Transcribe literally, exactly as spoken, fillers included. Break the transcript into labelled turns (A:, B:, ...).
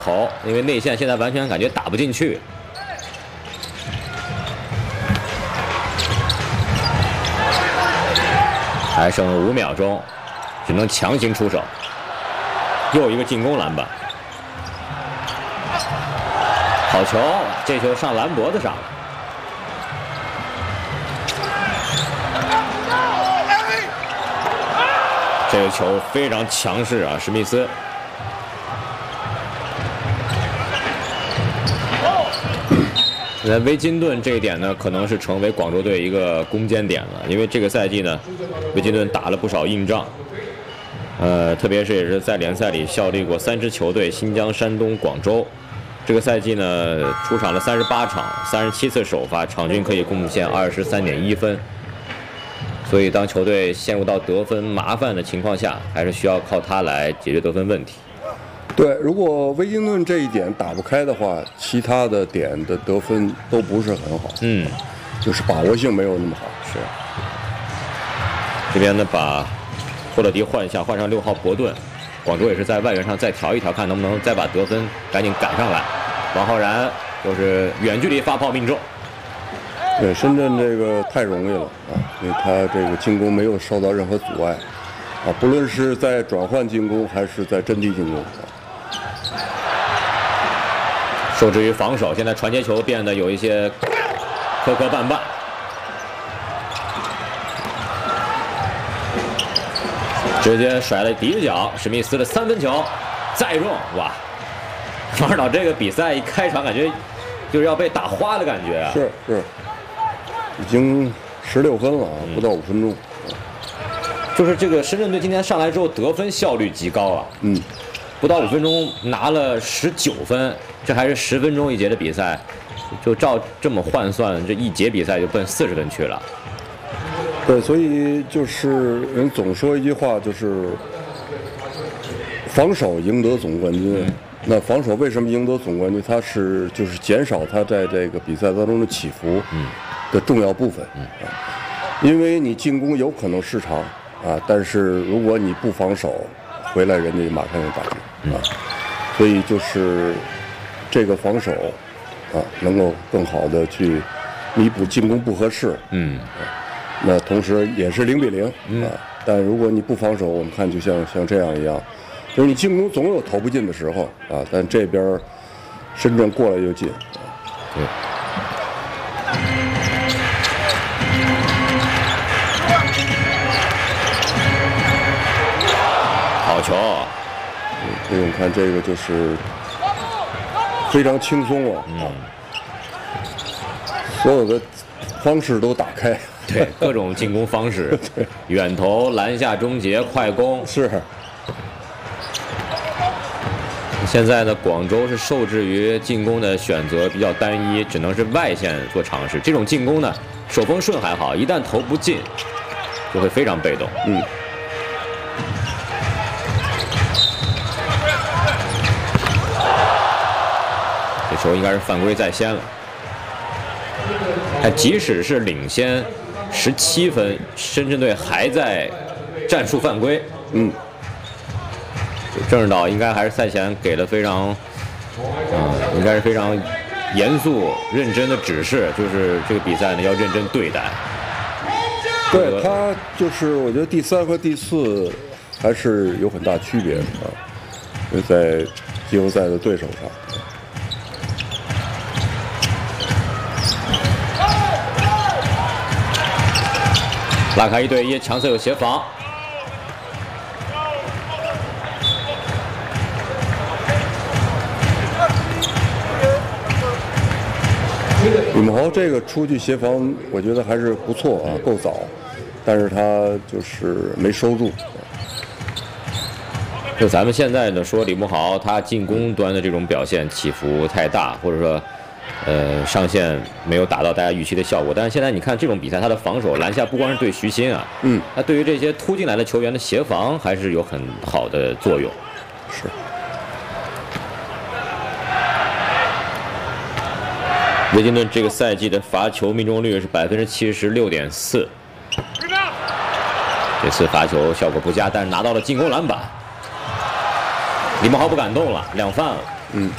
A: 口，因为内线现在完全感觉打不进去。还剩五秒钟，只能强行出手。又一个进攻篮板，好球！这球上兰博子上了。这个球非常强势啊，史密斯。在维金顿这一点呢，可能是成为广州队一个攻坚点了，因为这个赛季呢，维金顿打了不少硬仗，呃，特别是也是在联赛里效力过三支球队：新疆、山东、广州。这个赛季呢，出场了三十八场，三十七次首发，场均可以贡献二十三点一分。所以，当球队陷入到得分麻烦的情况下，还是需要靠他来解决得分问题。
B: 对，如果威金顿这一点打不开的话，其他的点的得分都不是很好。
A: 嗯，
B: 就是把握性没有那么好。
A: 是。这边呢，把霍勒迪换下，换上六号伯顿。广州也是在外援上再调一调，看能不能再把得分赶紧赶上来。王浩然又是远距离发炮命中。
B: 对，深圳这个太容易了啊，因为他这个进攻没有受到任何阻碍啊，不论是在转换进攻还是在阵地进攻。
A: 受制于防守，现在传接球变得有一些磕磕绊绊。直接甩了底角，史密斯的三分球再中，哇！王指导这个比赛一开场感觉就是要被打花的感觉啊！
B: 是是，已经十六分了啊，不到五分钟。
A: 嗯、就是这个深圳队今天上来之后得分效率极高啊，
B: 嗯，
A: 不到五分钟拿了十九分，这还是十分钟一节的比赛，就照这么换算，这一节比赛就奔四十分去了。
B: 对，所以就是人总说一句话，就是防守赢得总冠军。嗯、那防守为什么赢得总冠军？它是就是减少他在这个比赛当中的起伏的重要部分。嗯嗯、因为你进攻有可能失常啊，但是如果你不防守，回来人家马上就打进啊。嗯、所以就是这个防守啊，能够更好的去弥补进攻不合适。嗯。啊那同时也是零比零啊，但如果你不防守，我们看就像像这样一样，就是你进攻总有投不进的时候啊，但这边深圳过来就进。
A: 对。好球！
B: 所以我们看这个就是非常轻松啊，嗯、所有的方式都打开。
A: 对，各种进攻方式，远投、篮下终结、快攻
B: 是。
A: 现在呢，广州是受制于进攻的选择比较单一，只能是外线做尝试。这种进攻呢，手风顺还好，一旦投不进，就会非常被动。嗯。这球应该是犯规在先了。哎，即使是领先十七分，深圳队还在战术犯规。嗯，郑指导应该还是赛前给了非常，嗯，应该是非常严肃认真的指示，就是这个比赛呢要认真对待。
B: 对他就是我觉得第三和第四还是有很大区别的啊，就在季后赛的对手上。
A: 拉开一对一，强侧有协防。
B: 李梦豪这个出去协防，我觉得还是不错啊，够早，但是他就是没收住。
A: 就咱们现在呢说李梦豪他进攻端的这种表现起伏太大，或者说。呃，上限没有达到大家预期的效果，但是现在你看这种比赛，他的防守篮下不光是对徐新啊，嗯，他对于这些突进来的球员的协防还是有很好的作用。
B: 是。
A: 维金顿这个赛季的罚球命中率是百分之七十六点四，这次罚球效果不佳，但是拿到了进攻篮板。李梦豪不敢动了，两犯了。
B: 嗯。